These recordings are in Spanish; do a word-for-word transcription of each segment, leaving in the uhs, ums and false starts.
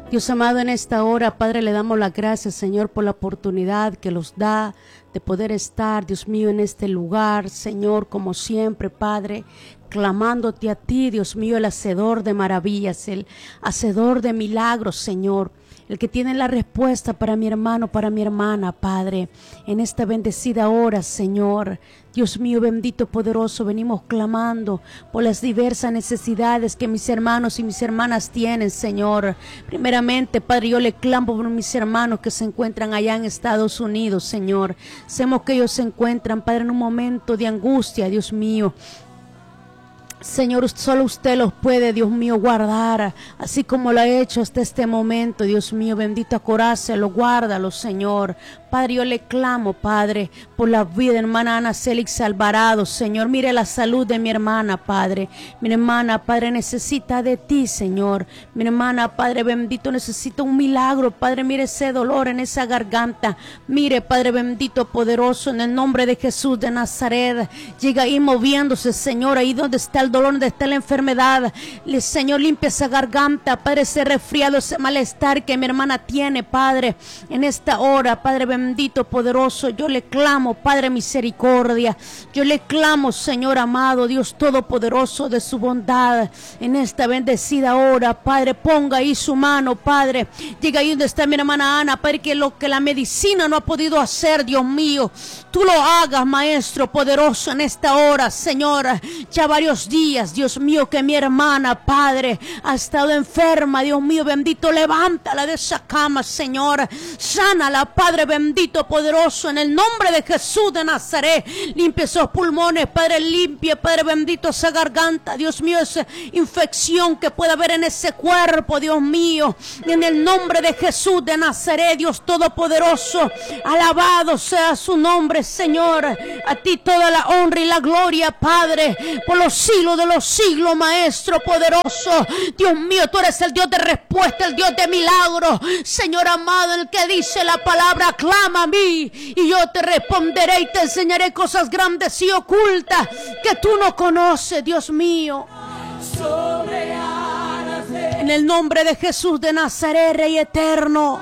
Dios amado, en esta hora, Padre, le damos las gracias, Señor, por la oportunidad que nos da de poder estar, Dios mío, en este lugar, Señor, como siempre, Padre, clamándote a ti, Dios mío, el hacedor de maravillas, el hacedor de milagros, Señor, el que tiene la respuesta para mi hermano, para mi hermana, Padre, en esta bendecida hora, Señor. Dios mío, bendito, poderoso, venimos clamando por las diversas necesidades que mis hermanos y mis hermanas tienen, Señor. Primeramente, Padre, yo le clamo por mis hermanos que se encuentran allá en Estados Unidos, Señor. Sabemos que ellos se encuentran, Padre, en un momento de angustia, Dios mío. Señor, solo usted los puede, Dios mío, guardar, así como lo ha hecho hasta este momento, Dios mío, bendito acorácelo, guárdalo, Señor. Padre, yo le clamo, Padre, por la vida de hermana Ana Célix Alvarado, Señor. Mire la salud de mi hermana, Padre. Mi hermana, Padre, necesita de ti, Señor. Mi hermana, Padre bendito, necesita un milagro, Padre. Mire ese dolor en esa garganta. Mire, Padre bendito, poderoso, en el nombre de Jesús de Nazaret. Llega ahí moviéndose, Señor, ahí donde está el dolor, donde está la enfermedad. Le, Señor, limpia esa garganta, Padre, ese resfriado, ese malestar que mi hermana tiene, Padre. En esta hora, Padre bendito, bendito, poderoso, yo le clamo, Padre misericordia, yo le clamo, Señor amado, Dios todopoderoso de su bondad, en esta bendecida hora, Padre, ponga ahí su mano, Padre, llega ahí donde está mi hermana Ana, Padre, que lo que la medicina no ha podido hacer, Dios mío, tú lo hagas, Maestro poderoso, en esta hora, Señor, ya varios días, Dios mío, que mi hermana, Padre, ha estado enferma, Dios mío, bendito, levántala de esa cama, Señor, sánala, Padre bendito, bendito, poderoso, en el nombre de Jesús de Nazaret. Limpia esos pulmones, Padre, limpia, Padre bendito, esa garganta, Dios mío, esa infección que pueda haber en ese cuerpo, Dios mío, en el nombre de Jesús de Nazaret, Dios todopoderoso, alabado sea su nombre, Señor. A ti toda la honra y la gloria, Padre, por los siglos de los siglos, Maestro poderoso. Dios mío, tú eres el Dios de respuesta, el Dios de milagro, Señor amado, el que dice la palabra, clama a mí y yo te responderé y te enseñaré cosas grandes y ocultas que tú no conoces, Dios mío. En el nombre de Jesús de Nazaret, Rey eterno,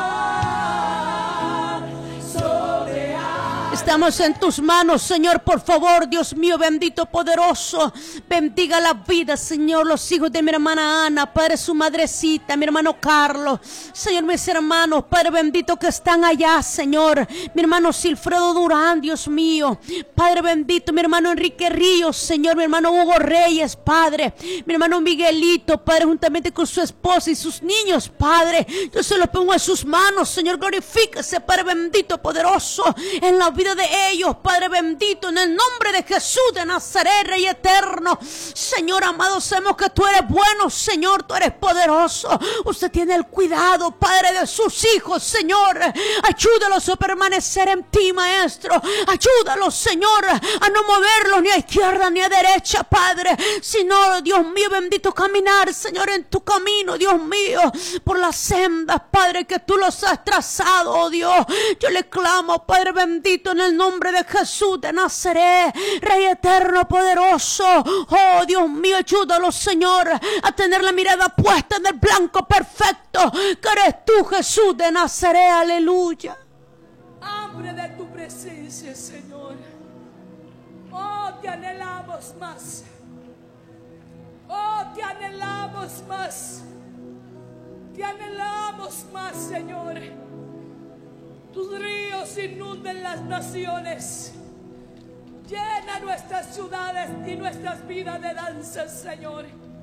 estamos en tus manos, Señor, por favor, Dios mío, bendito, poderoso, bendiga la vida, Señor, los hijos de mi hermana Ana, Padre, su madrecita, mi hermano Carlos, Señor, mis hermanos, Padre bendito, que están allá, Señor, mi hermano Silfredo Durán, Dios mío, Padre bendito, mi hermano Enrique Ríos, Señor, mi hermano Hugo Reyes, Padre, mi hermano Miguelito, Padre, juntamente con su esposa y sus niños, Padre, yo se los pongo en sus manos, Señor, glorifíquese, Padre bendito, poderoso, en la vida de ellos, Padre bendito, en el nombre de Jesús de Nazaret, Rey eterno, Señor amado, sabemos que tú eres bueno, Señor, tú eres poderoso, usted tiene el cuidado, Padre, de sus hijos, Señor, ayúdalos a permanecer en ti, Maestro, ayúdalos, Señor, a no moverlos ni a izquierda ni a derecha, Padre, sino, Dios mío, bendito, caminar, Señor, en tu camino, Dios mío, por las sendas, Padre, que tú los has trazado, oh Dios, yo le clamo, Padre bendito, en el nombre de Jesús de Nazaret, Rey eterno, poderoso, oh Dios mío, ayúdalos, Señor, a tener la mirada puesta en el blanco perfecto, que eres tú, Jesús de Nazaret, aleluya. Hambre de tu presencia, Señor, oh, te anhelamos más, oh, te anhelamos más, te anhelamos más, Señor. Tus ríos inunden las naciones. Llena nuestras ciudades y nuestras vidas de danzas, Señor.